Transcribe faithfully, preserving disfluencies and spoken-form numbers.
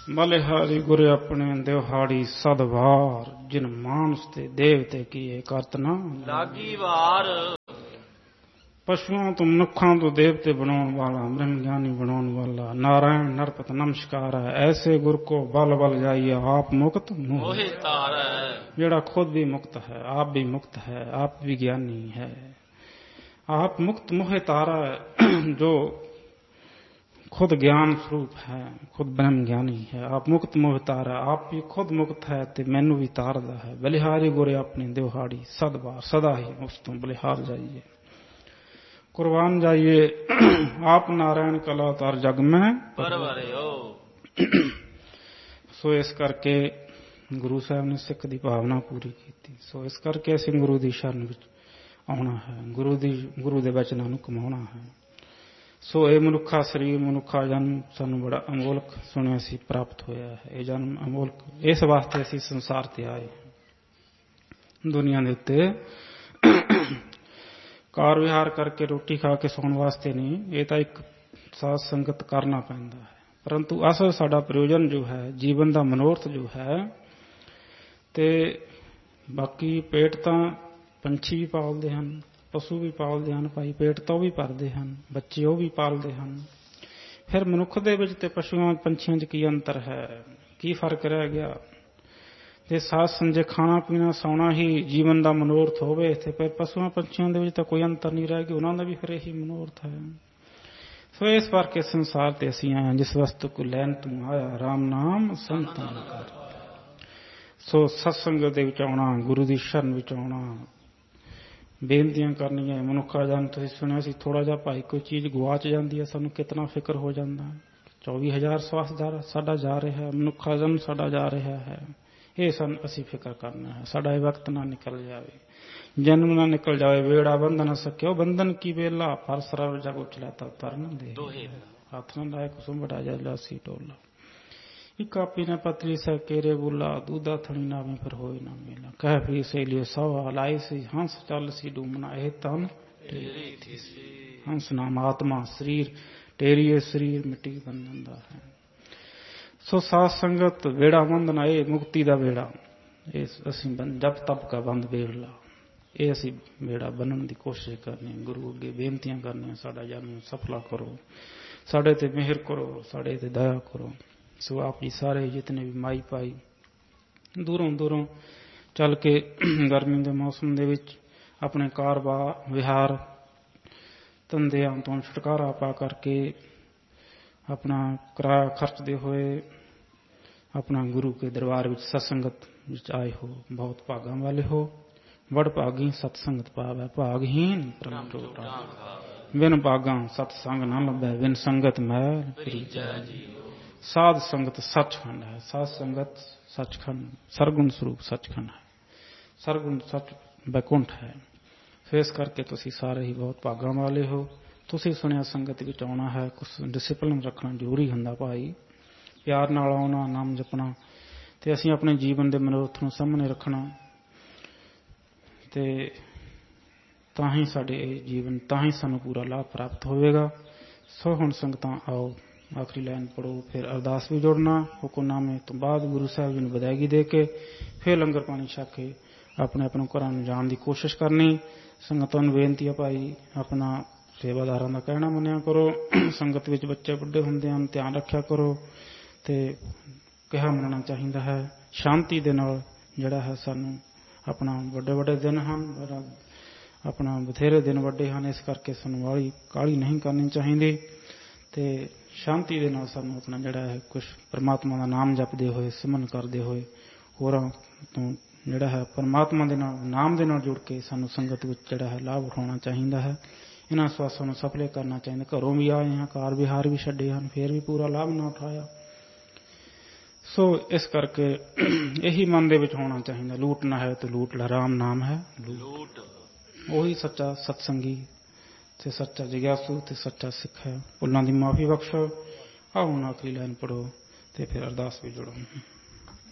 बलिहारी गुर अपने देवहाड़ी सदवार जिन मानस ते देवते किए करतना लागी वार। पशुओं तो मनुखों तो देवते बनाने वाला ब्रह्म ज्ञानी बनाने वाला नारायण नरपत नमस्कार है। ऐसे गुरु को बल बल जाइए आप मुक्त मोहि तार है। जेड़ा खुद भी मुक्त है, आप भी मुक्त है, आप भी ज्ञानी है। आप मुक्त मोहि तारा है, जो खुद ज्ञान स्वरूप है, खुद ब्रह्म ज्ञानी है। आप मुक्त मोहि तारा, आप भी खुद मुक्त है ते मैनू भी तारदा है। बलिहारी गुरे अपनी दिवहाड़ी सदबार सदा ही उस तो बलिहार जाइए कुर्बान जाइए आप नारायण कला तार जग में परवरे हो। सो इस करके गुरु साहब ने सिख की भावना पूरी की थी। सो इस करके असीं गुरु की शरण विच आउणा है, गुरु दी गुरु दे वचनां नूं कमाउणा है। सो ये मनुखा शरीर मनुखा जन्म सानूं बड़ा अमोलक सुनिया सी प्राप्त होया है। ये जन्म अमोलक इस वास्ते असीं संसार ते आए दुनिया दे उत्ते कार विहार करके रोटी खा के सौण वास्ते नहीं। ये तो एक साथ संगत करना पैंदा है, परंतु असल साडा प्रयोजन जो है जीवन का मनोरथ जो है ते बाकी पेट तां पंछी भी पालते हैं, पशु भी पालते हैं, भाई पेट तो भी भरते हैं, बच्चे वो भी पालते हैं। फिर मनुख दे विच ते पशुओं पंछियों च की अंतर है, की फर्क रह गया? जे साथ संजे खाना पीना सौना ही जीवन का मनोरथ होवे ते फिर पशुओं पंछियों दे विच तां कोई अंतर नहीं रह गया, उन्होंने भी फिर यही मनोरथ है। सो इस करके संसार ते असीं आए जिस वस्तु को लैन तू आया राम नाम संतन कर। सो सत्संग दे विच आउणा, गुरु दी शरण विच आउणा, बेनतियां करनियां। मनुखा जन तुसीं सुनिया सी थोड़ा जिहा भाई कोई चीज़ गुआच जाती है सानूं कितना फिक्र हो जाता है। चौबी हज़ार स्वास साडा जा रहा है, मनुखा जन साडा जा रहा है। ये सन असी फिक्र करना है साडा ये वक्त ना निकल जाए, जन्म ना निकल जाए। वेड़ा बंधन सक्यो बंधन की बेला, पर सरव जग उछला तब तर न दे। हाथ न लाए कुसुम बड़ा जला सी टोला। एक कापी ने पतली से केरे बुला, दूधा थड़ी ना में फिर होए ना मेला। कह भी से लिए सवा लाई सी हंस चल सी डूमना ए तन टेरी थी। हंस नाम आत्मा शरीर टेरी शरीर मिट्टी बंधन दा है। सो साथ संगत वेड़ा बंधना ये मुक्ति का वेड़ा, ये असीं जप तप का बंद वेड़ा, ये असीं वेड़ा बनने की कोशिश करनी। गुरु अगे बेनतियां करनी, साडा जन्म सफला करो, साडे ते मेहर करो, साडे ते दया करो। सो आप जी सारे जितने भी माई पाई दूरों दूरों चल के गर्मी के मौसम दे विच अपने कार विहार धंधियां तो छुटकारा पा करके अपना किराया खर्चते हुए अपना गुरु के दरबार विच सत्संगत विच आए हो, बहुत भागा वाले हो। बड़ भागी सत्संगत पावै, भागहीन परम टोटा। बिन भागा सत्संग न लभै, बिन संगत मैल प्रीतै। साध संगत सचखंड है, साध संगत सचखंड सरगुण स्वरूप सचखंड है, सरगुण सच बैकुंठ है। फिर इस करके तुसी सारे ही बहुत भागा वाले हो। तुसी सुनिया संगत विच आउणा है, कुछ डिसिपलिन रखना जरूरी हुंदा भाई, प्यार नाल आउणा, नाम जपना ते असीं अपने जीवन के मनोरथ नूं सामने रखना ते तां ही साडे जीवन तां ही सानूं पूरा लाभ प्राप्त होवेगा। सो हुण संगतां आओ आखिरी लाइन पढ़ो, फिर अरदास भी जोड़ना। हुक्मनामे तो बाद गुरु साहब जी ने विदायगी दे के फिर लंगर पानी छक के अपने अपने घरों जाने की कोशिश करनी। संगतां नूं बेनती है भाई अपना सेवादारां दा कहना मन्निया करो। संगत विच बच्चे बुढ़े हुंदे हन, ध्यान रखिया करो ते कहा मनना चाहिए है। शांति दे नाल जिहड़ा है सानूं अपना वड्डे वड्डे दिन हन, अपना बथेरे दिन वड्डे हन, इस करके सानूं वाली काली नहीं करनी चाहिए ते शांति दे नाल सानूं अपना जिहड़ा है कुछ परमात्मा का नाम जपदे होए सिमरन करदे होए होरां तो जिहड़ा है परमात्मा दे नाल नाम दे नाल जुड़ के सानूं संगत विच जिहड़ा है लाभ उठाउणा चाहिए है। इन्हां स्वासां नूं सफले करना चाहिए। घरों भी आए हैं, कार विहार भी छड्डे हन, फिर भी पूरा लाभ ना उठाया। सो इस करके यही मन दे विच होना चाहिए, लूटना है तो लूट ला, राम नाम है लूट। वही सच्चा सत्संगी ते सच्चा जिग्यासु ते सच्चा सिख है। भुलां दी माफ़ी बख्शो। आओ आखिरी लाइन पढ़ो ते फिर अरदास भी जोड़ो।